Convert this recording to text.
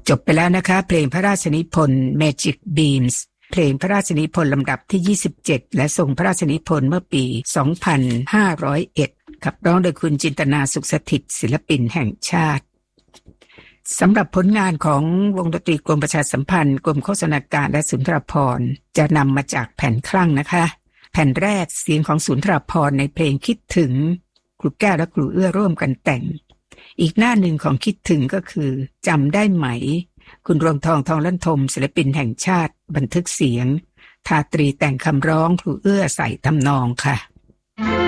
จบไปแล้วนะคะเพลงพระราชนิพนธ์ Magic Beans เพลงพระราชนิพนธ์ลำดับที่27และทรงพระราชนิพนธ์เมื่อปี 2501 ขับร้องโดยคุณจินตนาสุขสถิตย์ศิลปินแห่งชาติสำหรับผลงานของวงดนตรีกรมประชาสัมพันธ์กรมโฆษณาการและสุนทรภรณ์จะนำมาจากแผ่นคลั่งนะคะแผ่นแรกเสียงของสุนทรภรณ์ในเพลงคิดถึงครูแก้วและครูเอื้อร่วมกันแต่งอีกหน้าหนึ่งของคิดถึงก็คือจำได้ไหมคุณรวงทองทองลั่นทมศิลปินแห่งชาติบันทึกเสียงทาตรีแต่งคำร้องครูเอื้อใส่ทำนองค่ะ